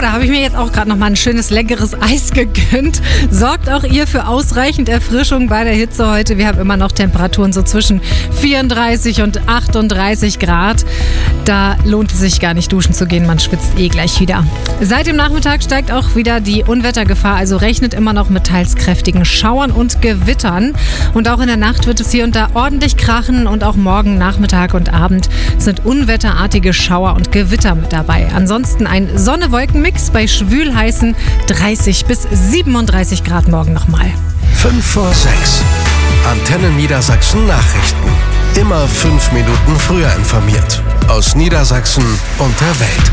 da habe ich mir jetzt auch gerade noch mal ein schönes, leckeres Eis gegönnt. Sorgt auch ihr für ausreichend Erfrischung bei der Hitze heute. Wir haben immer noch Temperaturen so zwischen 34 und 38 Grad. Da lohnt es sich gar nicht duschen zu gehen, man schwitzt gleich wieder. Seit dem Nachmittag steigt auch wieder die Unwettergefahr, also rechnet immer noch mit teils kräftigen Schauern und Gewittern. Und auch in der Nacht wird es hier und da ordentlich krachen und auch morgen Nachmittag und Abend sind unwetterartige Schauer und Gewitter mit dabei. Ansonsten ein Sonne-Wolken-Mix bei schwül-heißen 30 bis 37 Grad morgen nochmal. 5 vor 6. Antenne Niedersachsen Nachrichten. Immer 5 Minuten früher informiert. Aus Niedersachsen und der Welt.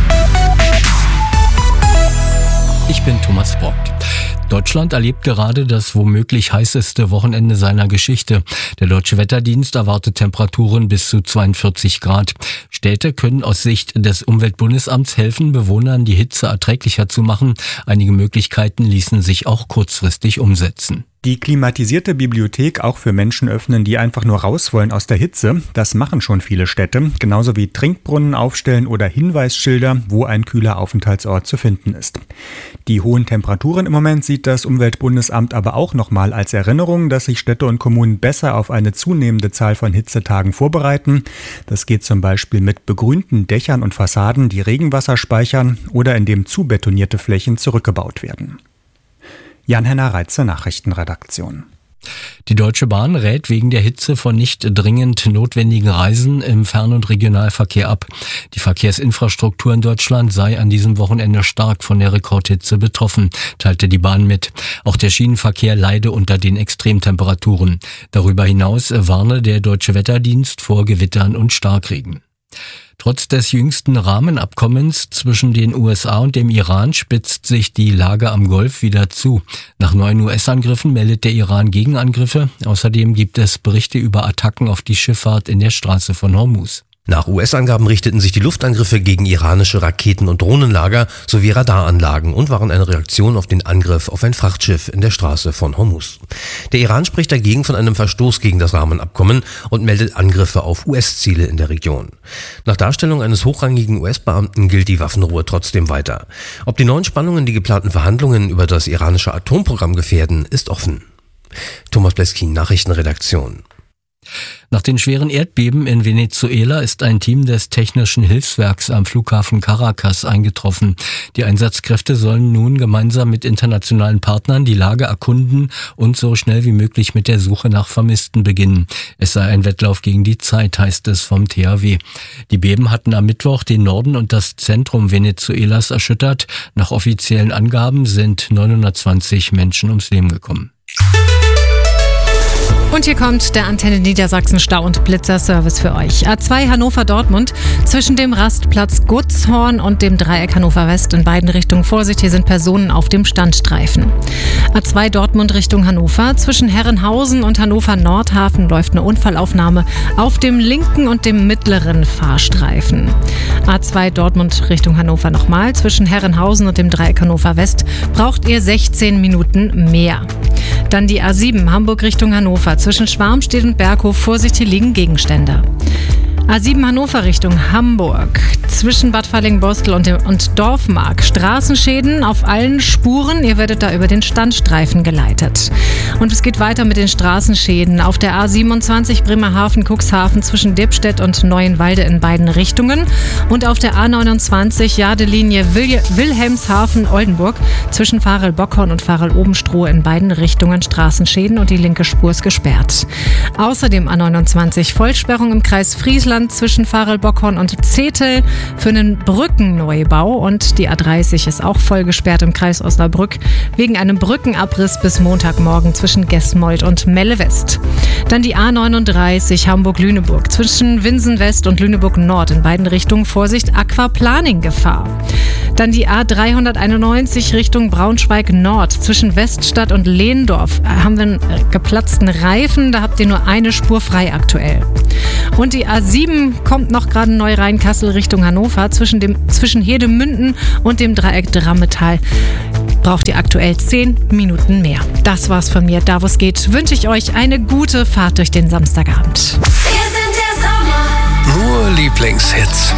Ich bin Thomas Brock. Deutschland erlebt gerade das womöglich heißeste Wochenende seiner Geschichte. Der Deutsche Wetterdienst erwartet Temperaturen bis zu 42 Grad. Städte können aus Sicht des Umweltbundesamts helfen, Bewohnern die Hitze erträglicher zu machen. Einige Möglichkeiten ließen sich auch kurzfristig umsetzen. Die klimatisierte Bibliothek auch für Menschen öffnen, die einfach nur raus wollen aus der Hitze. Das machen schon viele Städte. Genauso wie Trinkbrunnen aufstellen oder Hinweisschilder, wo ein kühler Aufenthaltsort zu finden ist. Die hohen Temperaturen im Moment sieht das Umweltbundesamt aber auch nochmal als Erinnerung, dass sich Städte und Kommunen besser auf eine zunehmende Zahl von Hitzetagen vorbereiten. Das geht zum Beispiel mit begrünten Dächern und Fassaden, die Regenwasser speichern oder indem zubetonierte Flächen zurückgebaut werden. Jan-Henner Reitze, Nachrichtenredaktion. Die Deutsche Bahn rät wegen der Hitze von nicht dringend notwendigen Reisen im Fern- und Regionalverkehr ab. Die Verkehrsinfrastruktur in Deutschland sei an diesem Wochenende stark von der Rekordhitze betroffen, teilte die Bahn mit. Auch der Schienenverkehr leide unter den Extremtemperaturen. Darüber hinaus warne der Deutsche Wetterdienst vor Gewittern und Starkregen. Trotz des jüngsten Rahmenabkommens zwischen den USA und dem Iran spitzt sich die Lage am Golf wieder zu. Nach neuen US-Angriffen meldet der Iran Gegenangriffe. Außerdem gibt es Berichte über Attacken auf die Schifffahrt in der Straße von Hormuz. Nach US-Angaben richteten sich die Luftangriffe gegen iranische Raketen- und Drohnenlager sowie Radaranlagen und waren eine Reaktion auf den Angriff auf ein Frachtschiff in der Straße von Hormuz. Der Iran spricht dagegen von einem Verstoß gegen das Rahmenabkommen und meldet Angriffe auf US-Ziele in der Region. Nach Darstellung eines hochrangigen US-Beamten gilt die Waffenruhe trotzdem weiter. Ob die neuen Spannungen die geplanten Verhandlungen über das iranische Atomprogramm gefährden, ist offen. Thomas Bleskin, Nachrichtenredaktion. Nach den schweren Erdbeben in Venezuela ist ein Team des Technischen Hilfswerks am Flughafen Caracas eingetroffen. Die Einsatzkräfte sollen nun gemeinsam mit internationalen Partnern die Lage erkunden und so schnell wie möglich mit der Suche nach Vermissten beginnen. Es sei ein Wettlauf gegen die Zeit, heißt es vom THW. Die Beben hatten am Mittwoch den Norden und das Zentrum Venezuelas erschüttert. Nach offiziellen Angaben sind 920 Menschen ums Leben gekommen. Und hier kommt der Antenne Niedersachsen Stau- und Blitzer-Service für euch. A2 Hannover-Dortmund zwischen dem Rastplatz Gutzhorn und dem Dreieck Hannover West in beiden Richtungen. Vorsicht, hier sind Personen auf dem Standstreifen. A2 Dortmund Richtung Hannover. Zwischen Herrenhausen und Hannover Nordhafen läuft eine Unfallaufnahme auf dem linken und dem mittleren Fahrstreifen. A2 Dortmund Richtung Hannover nochmal. Zwischen Herrenhausen und dem Dreieck Hannover West braucht ihr 16 Minuten mehr. Dann die A7 Hamburg Richtung Hannover. Zwischen Schwarmstedt und Berghof, Vorsicht, hier liegen Gegenstände. A7 Hannover Richtung Hamburg. Zwischen Bad Falling-Bostel und Dorfmark. Straßenschäden auf allen Spuren. Ihr werdet da über den Standstreifen geleitet. Und es geht weiter mit den Straßenschäden auf der A27 Bremerhaven-Cuxhaven zwischen Dippstedt und Neuenwalde in beiden Richtungen. Und auf der A29 Jadelinie Wilhelmshaven-Oldenburg zwischen Farel-Bockhorn und Farel-Obenstroh in beiden Richtungen Straßenschäden und die linke Spur ist gesperrt. Außerdem A29 Vollsperrung im Kreis Friesland zwischen Farel-Bockhorn und Zetel für einen Brückenneubau und die A30 ist auch voll gesperrt im Kreis Osnabrück wegen einem Brückenabriss bis Montagmorgen zwischen Gesmold und Melle West. Dann die A39 Hamburg-Lüneburg zwischen Winsen West und Lüneburg Nord in beiden Richtungen Vorsicht Aquaplaning-Gefahr. Dann die A391 Richtung Braunschweig Nord zwischen Weststadt und Lehndorf haben wir einen geplatzten Reifen, da habt ihr nur eine Spur frei aktuell. Und die A7 kommt noch gerade neu rein, Kassel Richtung Hannover. Zwischen Hedemünden und dem Dreieck Drammetal braucht ihr aktuell 10 Minuten mehr. Das war's von mir. Da wo es geht, wünsche ich euch eine gute Fahrt durch den Samstagabend. Nur Lieblingshits.